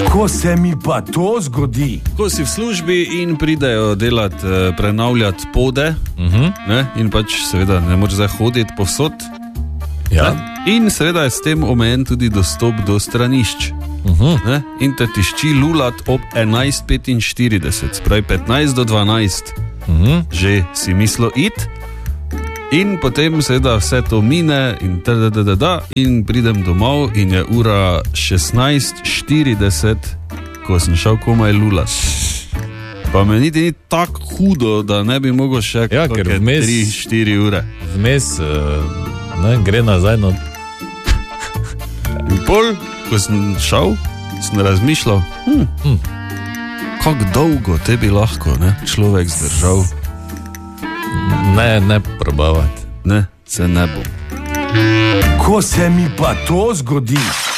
Ko se mi pa to zgodi? Ko si v službi in pridejo delati, prenavljati pode, ne? In pač seveda ne moreš zdaj hoditi povsod. Ja. In seveda je s tem omejen tudi dostop do stranišč. Ne? In te tišči lulat ob 11:45, spravi 15 do 12. Že si mislil iti. In potem seveda vse to mine in in pridem domov in je ura 16:40, ko sem šel komaj lulat. Pa me niti ni tako hudo, da ne bi mogel še ker vmes 3-4 ure. Vmes gre nazaj. In pol, ko sem šel, sem razmišljal, kako dolgo te bi lahko človek zdržal. Ne probavati. Ne, se ne bom. Ko se mi pa to zgodi?